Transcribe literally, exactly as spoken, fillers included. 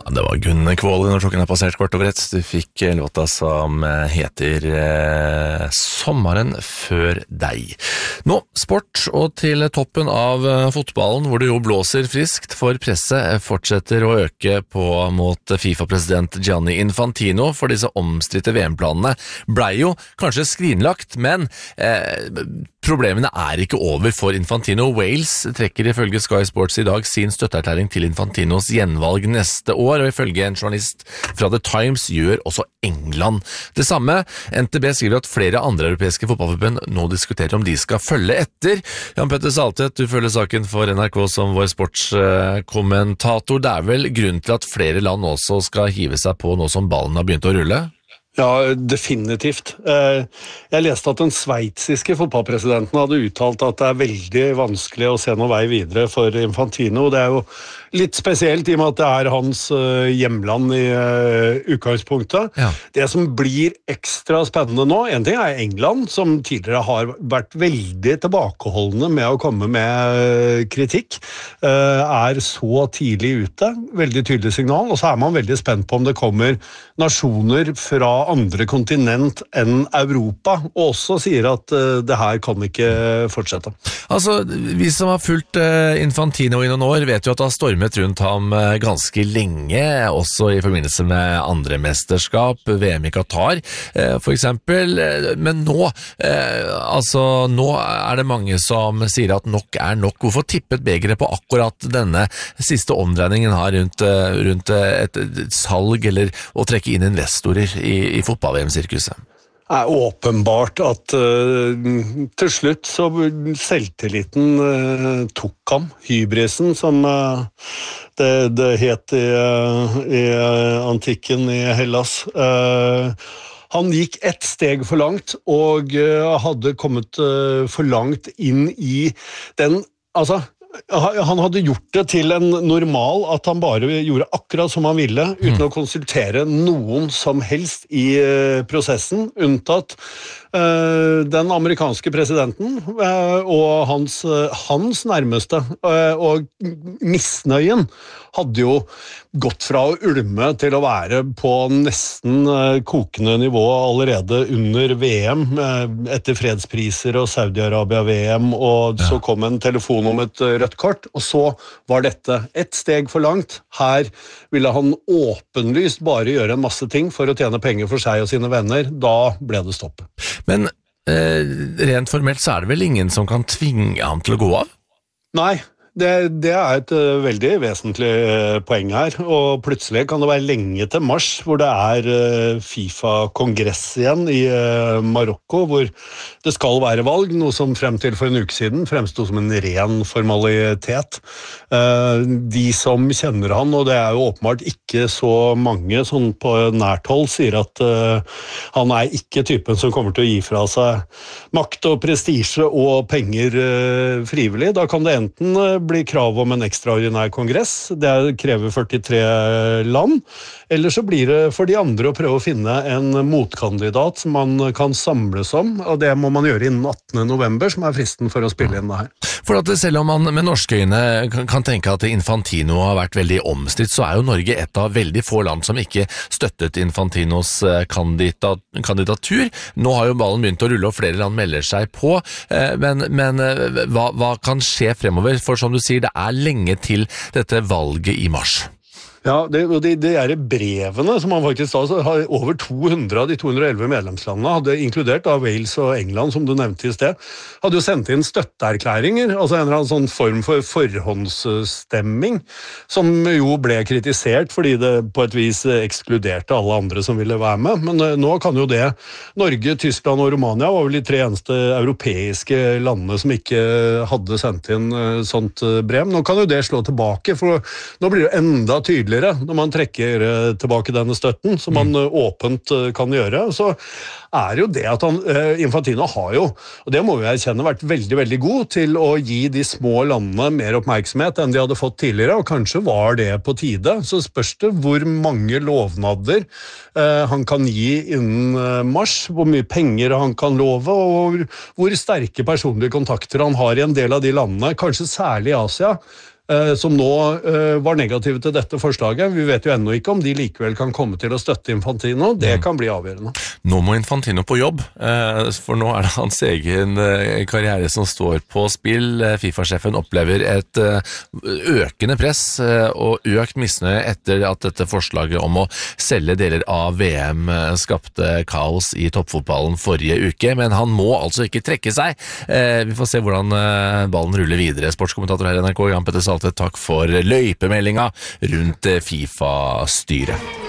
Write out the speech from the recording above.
Det var Gunn Kvåle når klokken har passert kvart over ett. Du fikk låta som heter eh, Sommeren før deg. Nå, sport og til toppen av fotballen, hvor det jo blåser friskt, for presset fortsetter å øke på mot FIFA-president Gianni Infantino, for disse omstridte V M-planene ble jo kanskje skrinlagt, men eh, problemene er ikke over for Infantino. Wales trekker ifølge Sky Sports i dag sin støtteerklæring til Infantinos gjenvalg neste år, og ifølge en journalist fra The Times gjør også England det samme. N T B skriver at flere andre europeiske fotballforbund nå diskuterer om de skal følge etter. Jan Petter Saltvedt, du følger saken for N R K som vår sportskommentator. Det er vel grunn til at flere land også skal hive seg på nå som ballen har begynt å rulle? Ja, definitivt. Jeg leste at den sveitsiske fotballpresidenten hadde uttalt at det er veldig vanskelig å se noen vei videre for Infantino. Det er jo litt spesielt i og med at det er hans hjemland i utgangspunktet. Ja. Det som blir ekstra spennende nå, en ting er England, som tidligere har vært veldig tilbakeholdende med å komme med kritikk, er så tidlig ute, veldig tydelig signal, og så er man veldig spent på om det kommer nasjoner fra andre kontinent enn Europa, og også sier at uh, det her kan ikke fortsette. Altså, vi som har fulgt uh, Infantino i noen år vet jo at det har stormet rundt ham uh, ganske lenge, også i forbindelse med andre mesterskap, V M i Qatar, uh, for eksempel. Men nå, uh, altså, nå er det mange som sier at nok er nok. Hvorfor tippet begeret på akkurat denne siste omdreiningen her rundt, uh, rundt uh, et, et salg eller å trekke inn investorer i i fotball-V M-sirkuset? Det er åpenbart at uh, til slutt så selvtilliten uh, tok ham, hybrisen som uh, det, det het i, uh, i uh, antikken i Hellas. Uh, han gikk ett steg for langt og uh, hadde kommet uh, for langt inn i den, altså han hadde gjort det til en normal at han bare gjorde akkurat som han ville, uten mm. å konsultere noen som helst i uh, prosessen, unntatt uh, den amerikanske presidenten uh, og hans, uh, hans nærmeste. Uh, og misnøyen hadde jo gått fra å ulme til å være på nesten uh, kokende nivå allerede under V M, uh, etter fredspriser og Saudi-Arabia-V M, og ja. Så kom en telefon om et uh, rødt kort, og så var dette et steg for langt. Her ville han åpenlyst bare gjøre en masse ting for å tjene penger for seg og sine venner. Da ble det stopp. Men eh, rent formelt så er det vel ingen som kan tvinge ham til å gå av? Nei. Det, det er et uh, veldig vesentlig uh, poeng her, og plutselig kan det være lenge til mars, hvor det er uh, FIFA-kongress igjen i uh, Marokko, hvor det skal være valg, noe som frem til for en uke siden fremstod som en ren formalitet. Uh, de som kjenner han, og det er jo åpenbart ikke så mange sånn på nært hold, sier at uh, han er ikke typen som kommer til å gi fra seg makt og prestisje og penger uh, frivillig. Da kan det enten uh, blir krav om en ekstraordinær kongress, det krever førtitre land, eller så blir det for de andre å prøve å finne en motkandidat som man kan samles om, og det må man gjøre innen attende november, som er fristen for å spille inn det her. For at selv om man med norske øyne kan tenke at Infantino har vært veldig omstridt, så er jo Norge et av veldig få land som ikke støttet Infantinos kandidat, kandidatur. Nå har jo ballen begynt å rulle, og flere land melder seg på, men, men hva, hva kan skje fremover? For som du sier, det er lenge til dette valget i mars. Ja, det, det, det er brevene som man faktisk da, har over to hundre av de to hundre og elleve medlemslandene, hadde inkludert av Wales og England, som du nevnte i sted, hadde jo sendt inn støtteerklæringer, altså en eller annen sånn form for forhåndsstemming, som jo ble kritisert fordi det på et vis ekskluderte alle andre som ville være med. Men nå kan jo det, Norge, Tyskland og Romania var vel de tre eneste europeiske landene som ikke hadde sendt inn sånt brev. Nå kan jo det slå tilbake, for nå blir det enda tydeligere når man trekker tilbake denne støtten, som man mm. åpent kan gjøre, så er jo det at han, Infantino har jo, og det må vi erkjenne, vært veldig, veldig god til å gi de små landene mer oppmerksomhet enn de hadde fått tidligere, og kanskje var det på tide. Så spørs det hvor mange lovnader eh, han kan gi innen mars, hvor mye penger han kan love, og hvor, hvor sterke personlige kontakter han har i en del av de landene, kanskje særlig i Asia, eh, som nå eh, var negative til dette forslaget. Vi vet jo ennå ikke om de likevel kan komme til å støtte Infantino. Det kan bli avgjørende. Nå må Infantino på jobb, eh, for nå er det hans egen eh, karriere som står på spill. FIFA-sjefen opplever et eh, økende press eh, og økt misnøye etter at dette forslaget om å selge deler av V M skapte kaos i toppfotballen forrige uke, men han må altså ikke trekke seg. Eh, vi får se hvordan eh, ballen ruller videre. Sportskommentator her i N R K, Jan Petter Salte, takk for løypemeldinga rundt eh, FIFA-styret.